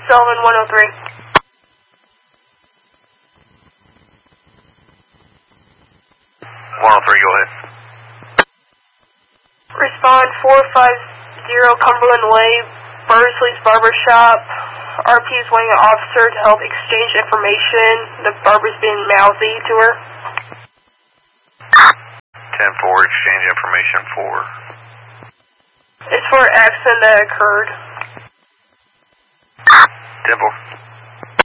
Sullivan 103. 103, go ahead. Respond 450 Cumberland Way, Bursley's Barbershop. RP is wanting an officer to help exchange information. The barber's being mouthy to her. 10-4, exchange information for. It's for an accident that occurred. 10-4.